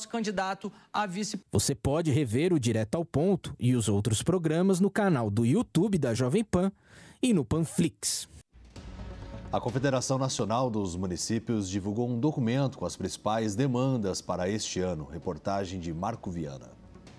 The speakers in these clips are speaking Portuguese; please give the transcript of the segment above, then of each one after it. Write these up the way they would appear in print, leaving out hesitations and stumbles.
nosso candidato a vice. Você pode rever o Direto ao Ponto e os outros programas no canal do YouTube da Jovem Pan e no Panflix. A Confederação Nacional dos Municípios divulgou um documento com as principais demandas para este ano. Reportagem de Marco Viana.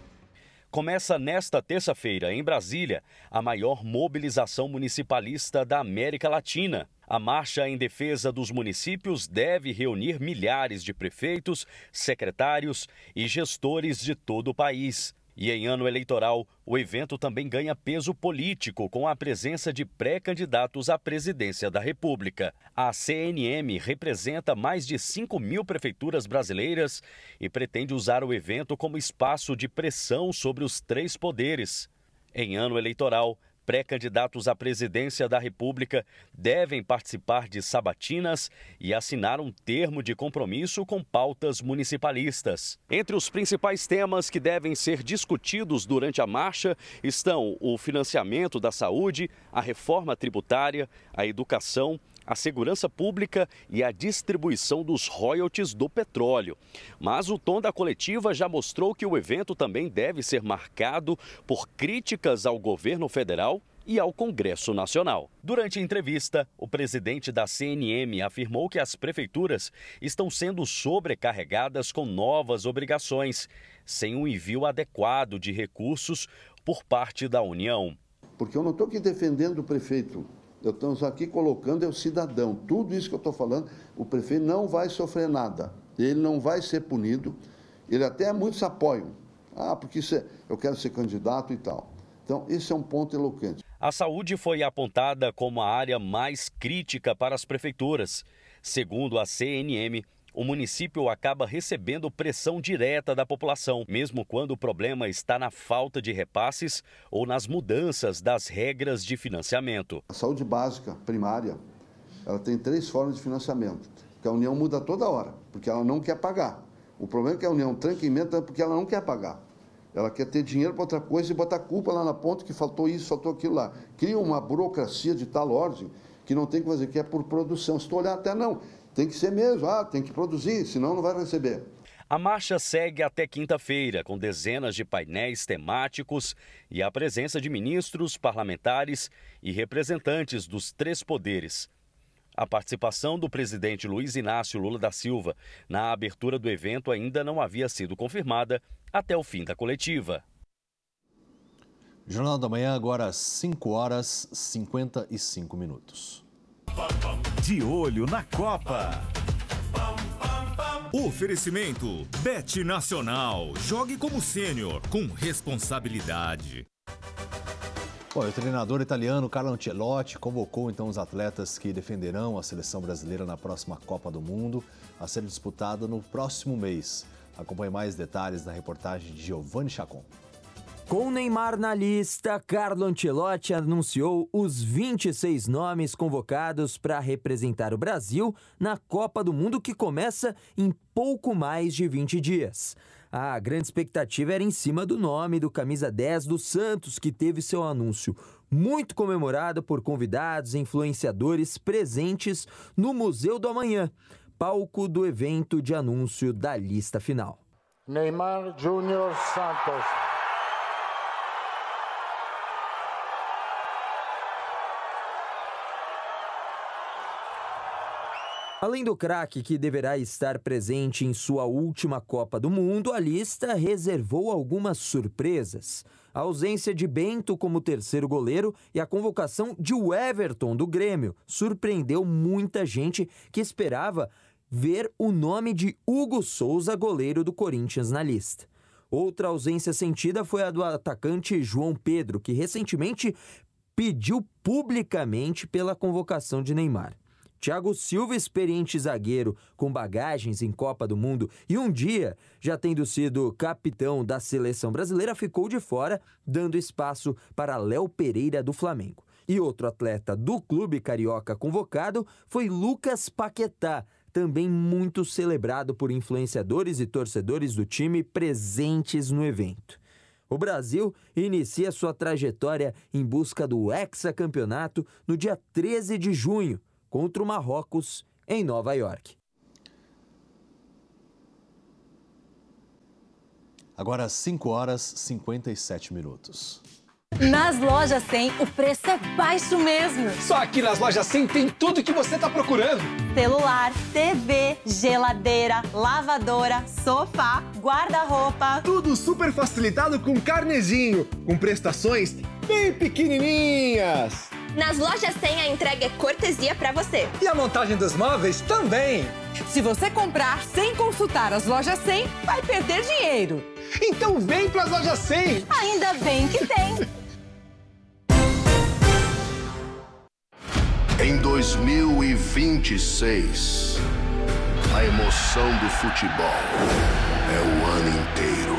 Começa nesta terça-feira, em Brasília, a maior mobilização municipalista da América Latina. A marcha em defesa dos municípios deve reunir milhares de prefeitos, secretários e gestores de todo o país. E em ano eleitoral, o evento também ganha peso político com a presença de pré-candidatos à presidência da República. A CNM representa mais de 5.000 prefeituras brasileiras e pretende usar o evento como espaço de pressão sobre os três poderes. Em ano eleitoral, pré-candidatos à presidência da República devem participar de sabatinas e assinar um termo de compromisso com pautas municipalistas. Entre os principais temas que devem ser discutidos durante a marcha estão o financiamento da saúde, a reforma tributária, a educação, a segurança pública e a distribuição dos royalties do petróleo. Mas o tom da coletiva já mostrou que o evento também deve ser marcado por críticas ao governo federal e ao Congresso Nacional. Durante a entrevista, o presidente da CNM afirmou que as prefeituras estão sendo sobrecarregadas com novas obrigações, sem um envio adequado de recursos por parte da União. Porque eu não estou aqui defendendo o prefeito. Eu estou aqui colocando o cidadão. Tudo isso que eu estou falando, o prefeito não vai sofrer nada. Ele não vai ser punido. Ele até muitos apoiam. Porque eu quero ser candidato e tal. Então, esse é um ponto eloquente. A saúde foi apontada como a área mais crítica para as prefeituras. Segundo a CNM, o município acaba recebendo pressão direta da população, mesmo quando o problema está na falta de repasses ou nas mudanças das regras de financiamento. A saúde básica, primária, ela tem 3 formas de financiamento, que a União muda toda hora, porque ela não quer pagar. O problema é que a União tranca emenda é porque ela não quer pagar. Ela quer ter dinheiro para outra coisa e botar culpa lá na ponta que faltou isso, faltou aquilo lá. Cria uma burocracia de tal ordem que não tem que fazer, que é por produção. Se tu olhar até não, tem que ser mesmo, tem que produzir, senão não vai receber. A marcha segue até quinta-feira, com dezenas de painéis temáticos e a presença de ministros, parlamentares e representantes dos 3 poderes. A participação do presidente Luiz Inácio Lula da Silva na abertura do evento ainda não havia sido confirmada até o fim da coletiva. Jornal da Manhã, agora às 5h55. De olho na Copa. Oferecimento Bet Nacional. Jogue como sênior com responsabilidade. Bom, o treinador italiano Carlo Ancelotti convocou então os atletas que defenderão a seleção brasileira na próxima Copa do Mundo, a ser disputada no próximo mês. Acompanhe mais detalhes na reportagem de Giovanni Chacon. Com Neymar na lista, Carlo Ancelotti anunciou os 26 nomes convocados para representar o Brasil na Copa do Mundo, que começa em pouco mais de 20 dias. A grande expectativa era em cima do nome do camisa 10 do Santos, que teve seu anúncio muito comemorado por convidados e influenciadores presentes no Museu do Amanhã, palco do evento de anúncio da lista final. Neymar Júnior Santos. Além do craque, que deverá estar presente em sua última Copa do Mundo, a lista reservou algumas surpresas. A ausência de Bento como terceiro goleiro e a convocação de Everton do Grêmio surpreendeu muita gente que esperava ver o nome de Hugo Souza, goleiro do Corinthians, na lista. Outra ausência sentida foi a do atacante João Pedro, que recentemente pediu publicamente pela convocação de Neymar. Thiago Silva, experiente zagueiro com bagagens em Copa do Mundo e um dia já tendo sido capitão da seleção brasileira, ficou de fora, dando espaço para Léo Pereira do Flamengo. E outro atleta do clube carioca convocado foi Lucas Paquetá, também muito celebrado por influenciadores e torcedores do time presentes no evento. O Brasil inicia sua trajetória em busca do hexacampeonato no dia 13 de junho, contra o Marrocos, em Nova York. Agora 5h57. Nas lojas 100, o preço é baixo mesmo. Só aqui nas lojas 100 tem tudo que você está procurando. Celular, TV, geladeira, lavadora, sofá, guarda-roupa. Tudo super facilitado com carnezinho, com prestações bem pequenininhas. Nas lojas 100 a entrega é cortesia para você. E a montagem dos móveis também. Se você comprar sem consultar as lojas 100, vai perder dinheiro. Então vem para as lojas 100. Ainda bem que tem. Em 2026, a emoção do futebol é o ano inteiro.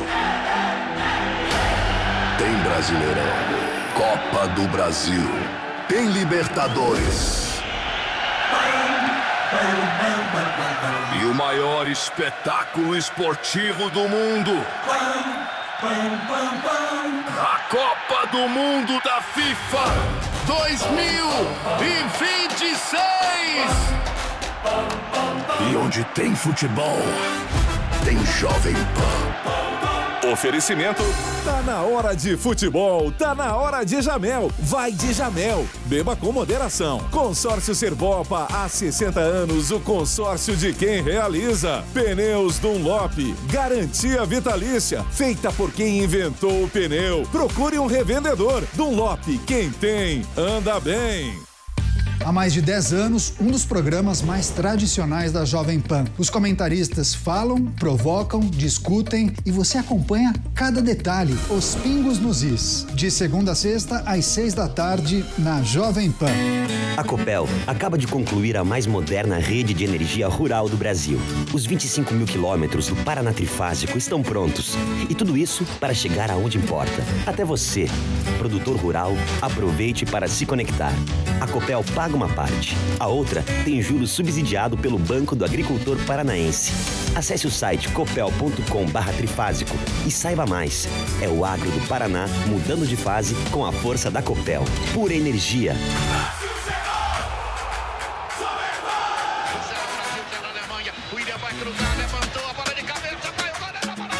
Tem Brasileirão, Copa do Brasil, tem Libertadores. E o maior espetáculo esportivo do mundo. A Copa do Mundo da FIFA 2026! E onde tem futebol, tem Jovem Pan. Oferecimento. Tá na hora de futebol, tá na hora de Jamel. Vai de Jamel. Beba com moderação. Consórcio Serbopa, há 60 anos, o consórcio de quem realiza. Pneus Dunlop, garantia vitalícia, feita por quem inventou o pneu. Procure um revendedor. Dunlop, quem tem, anda bem. Há mais de 10 anos, um dos programas mais tradicionais da Jovem Pan. Os comentaristas falam, provocam, discutem e você acompanha cada detalhe, os pingos nos is. De segunda a sexta, às 6 da tarde, na Jovem Pan. A Copel acaba de concluir a mais moderna rede de energia rural do Brasil. Os 25 mil quilômetros do Paraná Trifásico estão prontos. E tudo isso para chegar aonde importa. Até você, produtor rural, aproveite para se conectar. A Copel paga uma parte. A outra tem juros subsidiado pelo Banco do Agricultor Paranaense. Acesse o site copel.com/trifásico e saiba mais. É o agro do Paraná mudando de fase com a força da Copel. Pura energia. O William vai cruzar, levantou.